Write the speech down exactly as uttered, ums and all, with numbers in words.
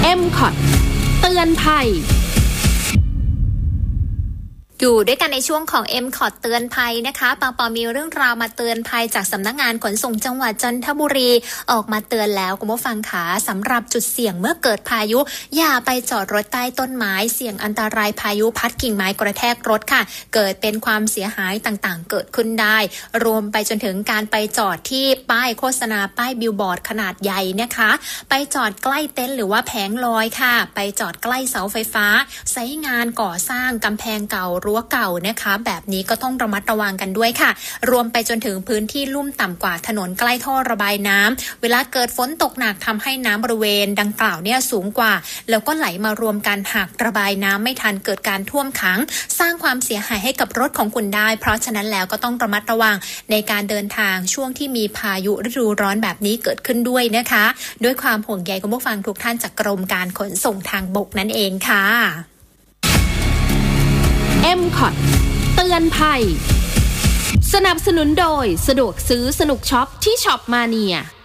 เอ็ม คอท เตือนภัยอยู่ด้วยกันในช่วงของ เอ็ม คอท เตือนภัยนะคะปาปอมีเรื่องราวมาเตือนภัยจากสำนักงานขนส่งจังหวัดจันทบุรีออกมาเตือนแล้วคุณผู้ฟังคะสำหรับจุดเสี่ยงเมื่อเกิดพายุอย่าไปจอดรถใต้ต้นไม้เสี่ยงอันตรายพายุพัดกิ่งไม้กระแทกรถค่ะเกิดเป็นความเสียหายต่างๆเกิดขึ้นได้รวมไปจนถึงการไปจอดที่ป้ายโฆษณาป้ายบิลบอร์ดขนาดใหญ่นะคะไปจอดใกล้เต็นท์หรือว่าแผงลอยค่ะไปจอดใกล้เสาไฟฟ้าไซต์งานก่อสร้างกำแพงเก่ารั้วเก่านะคะแบบนี้ก็ต้องระมัดระวังกันด้วยค่ะรวมไปจนถึงพื้นที่ลุ่มต่ำกว่าถนนใกล้ท่อระบายน้ำเวลาเกิดฝนตกหนักทำให้น้ำบริเวณดังกล่าวเนี่ยสูงกว่าแล้วก็ไหลมารวมกันหากระบายน้ำไม่ทันเกิดการท่วมขังสร้างความเสียหายให้กับรถของคุณได้เพราะฉะนั้นแล้วก็ต้องระมัดระวังในการเดินทางช่วงที่มีพายุฤดูร้อนแบบนี้เกิดขึ้นด้วยนะคะด้วยความห่วงใยคุณผู้ฟังทุกท่านจากกรมการขนส่งทางบกนั่นเองค่ะเอ็ม คอท เตือนภัยสนับสนุนโดยสะดวกซื้อสนุกช็อปที่ช็อปมาเนีย